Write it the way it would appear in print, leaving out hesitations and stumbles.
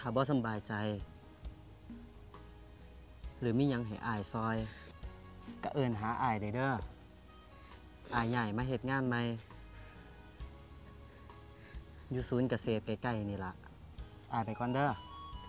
ถ้าบ่สำบายใจ หรือมีหยังให้อายซอยก็เอิ้นหาอายได้เด้ออายใหญ่มาเฮ็ดงานใหม่อยู่ศูนย์เกษตรใกล้ๆนี่ล่ะอายไปก่อนเด้อ